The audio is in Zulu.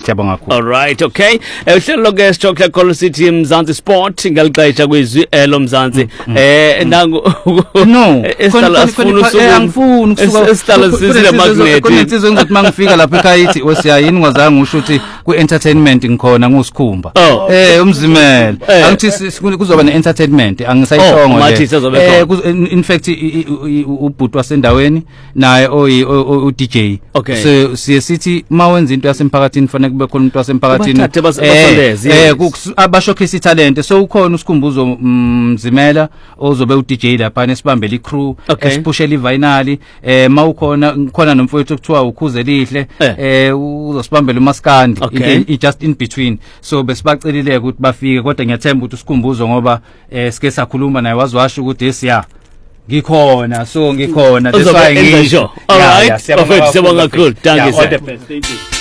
siyabonga kakhulu. All right, okay. Uhlelo ke Stockholm Call City Mzansi Sport ngaliqaisha kwizwi lo Mzansi nangu no angifuni ukusuka esihlala sizile magnet kunensizwe ngizothi mangifika lapha ekhaya ithi osiyayini ngwazange usho ukuthi ku entertainment ngikhona ngusikhumba umzimela angithi kuzoba ne entertainment angisayishongo in fact ubhuti wasendaweni naye o DJ so sithi mawenza into yasemphakathini kufanele kube khona umuntu wasemphakathini abashowcase italent so ukhona usikhumbuzo Mzimela ozobe u DJ lapha nesibambela icrew esiphushela ivinali khona nomfowethu okuthiwa ukhuze lihle uzosibambela uMaskandi just in between so besibacelile ukuthi bafike kodwa ngiyathemba ukuthi usikhumbuzo ngoba sike sakhuluma naye wazwasho ukuthi siya ngikhona so ngikhona that's why ngisho all right siyabonga kakhulu thank you.